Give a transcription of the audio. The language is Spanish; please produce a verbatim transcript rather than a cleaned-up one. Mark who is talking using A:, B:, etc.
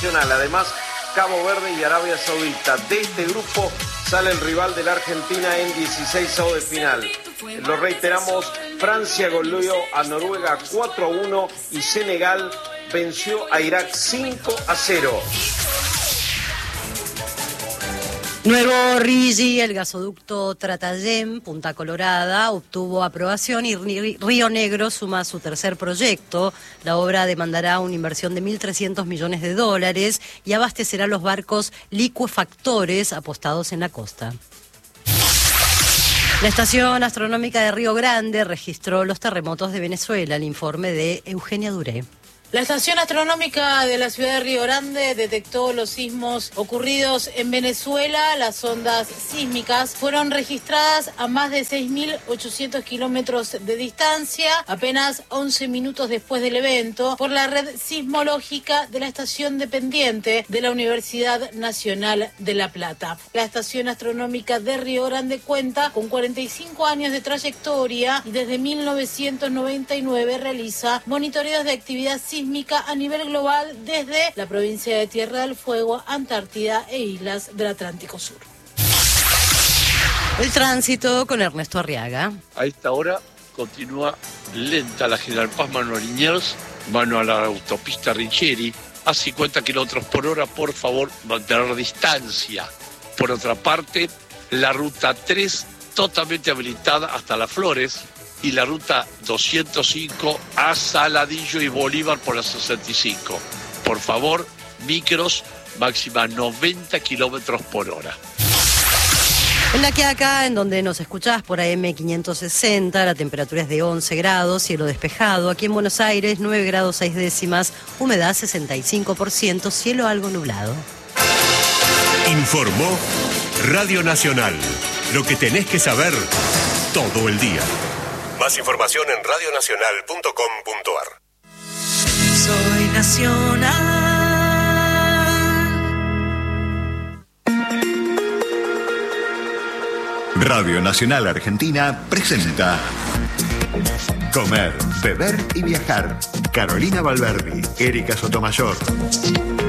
A: Nacional. Además, Cabo Verde y Arabia Saudita. De este grupo sale el rival de la Argentina en dieciseisavos de final. Lo reiteramos, Francia goleó a Noruega cuatro a uno y Senegal venció a Irak cinco a cero.
B: Nuevo Rigi, el gasoducto Tratayén, Punta Colorada, obtuvo aprobación y Río Negro suma su tercer proyecto. La obra demandará una inversión de mil trescientos millones de dólares y abastecerá los barcos licuefactores apostados en la costa. La Estación Astronómica de Río Grande registró los terremotos de Venezuela. El informe de Eugenia Duré.
C: La Estación Astronómica de la ciudad de Río Grande detectó los sismos ocurridos en Venezuela. Las ondas sísmicas fueron registradas a más de seis mil ochocientos kilómetros de distancia, apenas once minutos después del evento, por la red sismológica de la estación dependiente de la Universidad Nacional de La Plata. La Estación Astronómica de Río Grande cuenta con cuarenta y cinco años de trayectoria y desde mil novecientos noventa y nueve realiza monitoreos de actividad sísmica a nivel global desde la provincia de Tierra del Fuego, Antártida e islas del Atlántico Sur.
B: El tránsito con Ernesto Arriaga.
D: A esta hora continúa lenta la General Paz, mano a Liniers, mano a la autopista Richeri, a cincuenta kilómetros por hora, por favor, mantener distancia. Por otra parte, la ruta tres totalmente habilitada hasta Las Flores, y la ruta doscientos cinco a Saladillo y Bolívar por la sesenta y cinco. Por favor, micros, máxima noventa kilómetros por hora.
B: En La Quiaca, en donde nos escuchás por A M quinientos sesenta, la temperatura es de once grados, cielo despejado. Aquí en Buenos Aires, nueve grados seis décimas, humedad sesenta y cinco por ciento, cielo algo nublado.
E: Informó Radio Nacional. Lo que tenés que saber todo el día. Más información en radio nacional punto com punto a r.
F: Soy nacional.
G: Radio Nacional Argentina presenta Comer, Beber y Viajar. Carolina Valverdi, Erika Sotomayor.